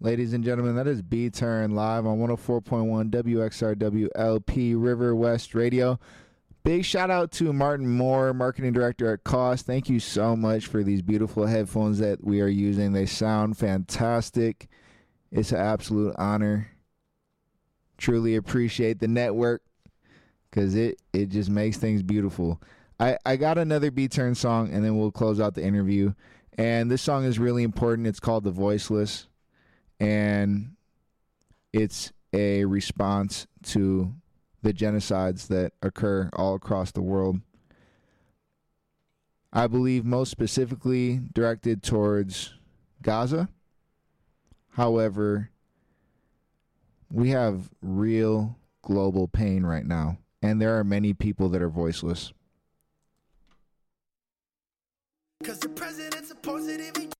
Ladies and gentlemen, that is B-Turn live on 104.1 WXRW LP River West Radio. Big shout out to Martin Moore, Marketing Director at Cost. Thank you so much for these beautiful headphones that we are using. They sound fantastic. It's an absolute honor. Truly appreciate the network because it just makes things beautiful. I got another B-Turn song, and then we'll close out the interview. And this song is really important. It's called The Voiceless. And it's a response to the genocides that occur all across the world. I believe most specifically directed towards Gaza. However, we have real global pain right now, and there are many people that are voiceless. 'Cause the president's a positive, he